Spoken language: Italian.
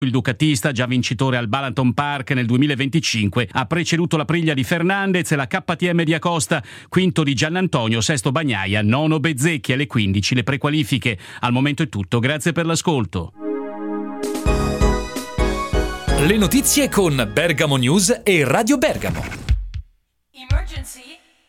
Il ducattista, già vincitore al Balaton Park nel 2025, ha preceduto la Priglia di Fernandez e la KTM di Acosta, quinto di Giannantonio, sesto Bagnaia, nono Bezzecchi, alle 15 le prequalifiche. Al momento è tutto, grazie per l'ascolto. Le notizie con Bergamo News e Radio Bergamo.